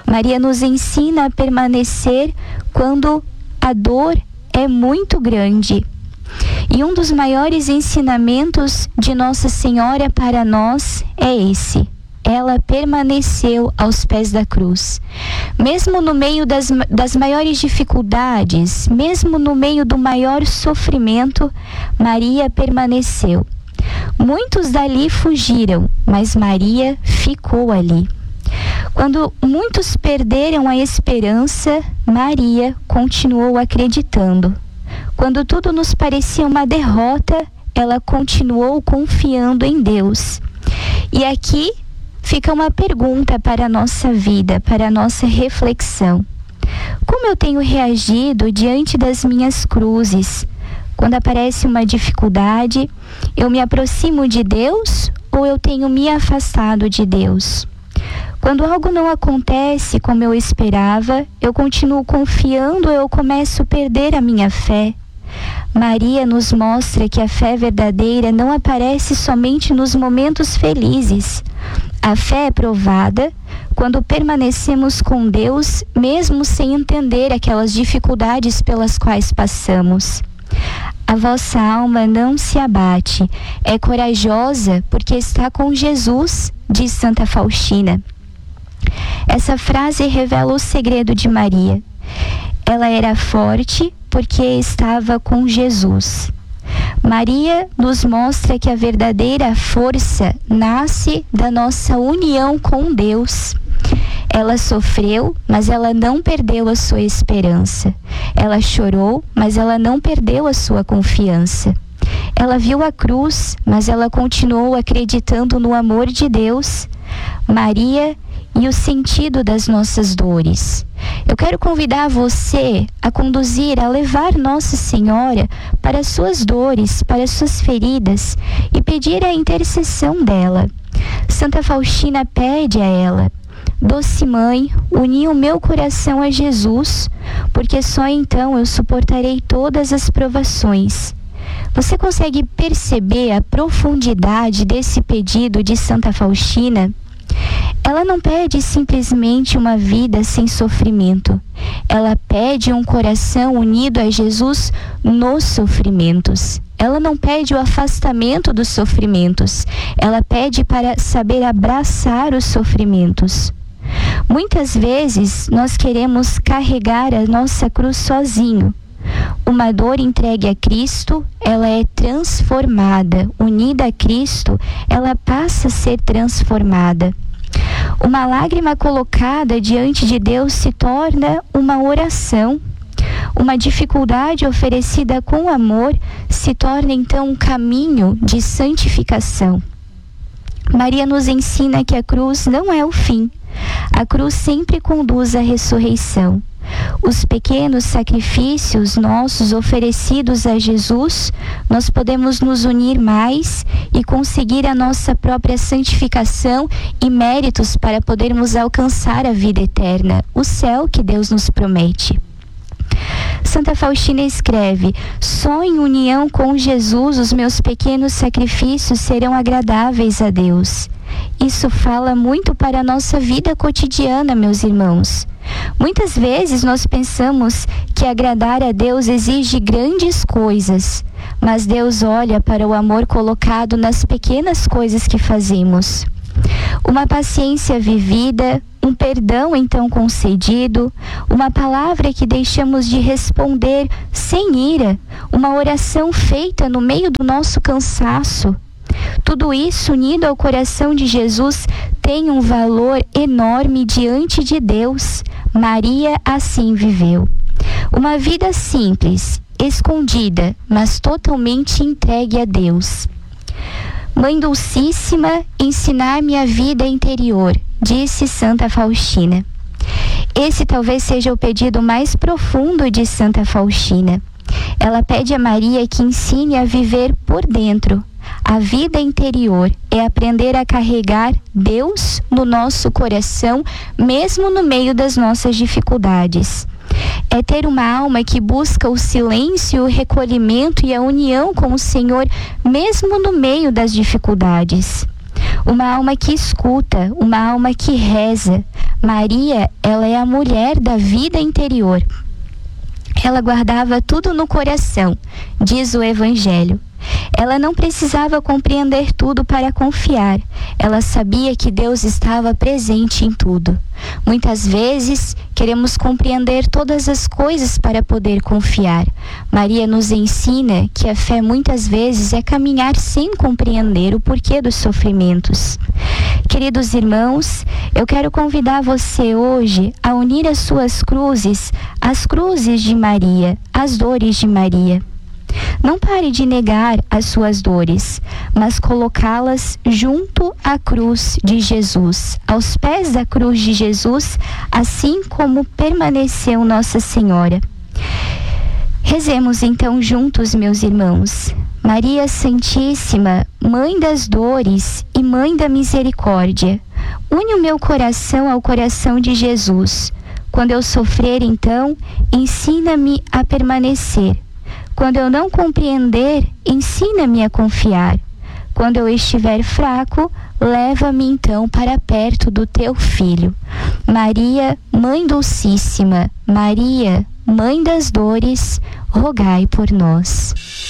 Maria nos ensina a permanecer quando a dor é muito grande. E um dos maiores ensinamentos de Nossa Senhora para nós é esse: ela permaneceu aos pés da cruz. Mesmo no meio das maiores dificuldades, mesmo no meio do maior sofrimento, Maria permaneceu. Muitos dali fugiram, mas Maria ficou ali. Quando muitos perderam a esperança, Maria continuou acreditando. Quando tudo nos parecia uma derrota, ela continuou confiando em Deus. E aqui fica uma pergunta para a nossa vida, para a nossa reflexão. Como eu tenho reagido diante das minhas cruzes? Quando aparece uma dificuldade, eu me aproximo de Deus ou eu tenho me afastado de Deus? Quando algo não acontece como eu esperava, eu continuo confiando ou eu começo a perder a minha fé? Maria nos mostra que a fé verdadeira não aparece somente nos momentos felizes. A fé é provada quando permanecemos com Deus, mesmo sem entender aquelas dificuldades pelas quais passamos. A vossa alma não se abate, é corajosa porque está com Jesus, diz Santa Faustina. Essa frase revela o segredo de Maria. Ela era forte porque estava com Jesus. Maria nos mostra que a verdadeira força nasce da nossa união com Deus. Ela sofreu, mas ela não perdeu a sua esperança. Ela chorou, mas ela não perdeu a sua confiança. Ela viu a cruz, mas ela continuou acreditando no amor de Deus. Maria e o sentido das nossas dores. Eu quero convidar você a conduzir, a levar Nossa Senhora para as suas dores, para as suas feridas e pedir a intercessão dela. Santa Faustina pede a ela: doce mãe, uni o meu coração a Jesus, porque só então eu suportarei todas as provações. Você consegue perceber a profundidade desse pedido de Santa Faustina? Ela não pede simplesmente uma vida sem sofrimento. Ela pede um coração unido a Jesus nos sofrimentos. Ela não pede o afastamento dos sofrimentos. Ela pede para saber abraçar os sofrimentos. Muitas vezes nós queremos carregar a nossa cruz sozinho. Uma dor entregue a Cristo, ela é transformada. Unida a Cristo, ela passa a ser transformada. Uma lágrima colocada diante de Deus se torna uma oração. Uma dificuldade oferecida com amor se torna então um caminho de santificação. Maria nos ensina que a cruz não é o fim. A cruz sempre conduz à ressurreição. Os pequenos sacrifícios nossos oferecidos a Jesus, nós podemos nos unir mais e conseguir a nossa própria santificação e méritos para podermos alcançar a vida eterna, o céu que Deus nos promete. Santa Faustina escreve: só em união com Jesus os meus pequenos sacrifícios serão agradáveis a Deus. Isso fala muito para a nossa vida cotidiana, meus irmãos. Muitas vezes nós pensamos que agradar a Deus exige grandes coisas, mas Deus olha para o amor colocado nas pequenas coisas que fazemos. Uma paciência vivida, um perdão então concedido, uma palavra que deixamos de responder sem ira, uma oração feita no meio do nosso cansaço. Tudo isso, unido ao coração de Jesus, tem um valor enorme diante de Deus. Maria assim viveu. Uma vida simples, escondida, mas totalmente entregue a Deus. Mãe Dulcíssima, ensinar-me a vida interior, disse Santa Faustina. Esse talvez seja o pedido mais profundo de Santa Faustina. Ela pede a Maria que ensine a viver por dentro. A vida interior é aprender a carregar Deus no nosso coração, mesmo no meio das nossas dificuldades. É ter uma alma que busca o silêncio, o recolhimento e a união com o Senhor, mesmo no meio das dificuldades. Uma alma que escuta, uma alma que reza. Maria, ela é a mulher da vida interior. Ela guardava tudo no coração, diz o Evangelho. Ela não precisava compreender tudo para confiar. Ela sabia que Deus estava presente em tudo. Muitas vezes queremos compreender todas as coisas para poder confiar. Maria nos ensina que a fé muitas vezes é caminhar sem compreender o porquê dos sofrimentos. Queridos irmãos, eu quero convidar você hoje a unir as suas cruzes às cruzes de Maria, às dores de Maria. Não pare de negar as suas dores, mas colocá-las junto à cruz de Jesus, aos pés da cruz de Jesus, assim como permaneceu Nossa Senhora. Rezemos então juntos, meus irmãos. Maria Santíssima, Mãe das dores e Mãe da misericórdia, une o meu coração ao coração de Jesus. Quando eu sofrer, então, ensina-me a permanecer. Quando eu não compreender, ensina-me a confiar. Quando eu estiver fraco, leva-me então para perto do teu Filho. Maria, Mãe Dulcíssima, Maria, Mãe das dores, rogai por nós.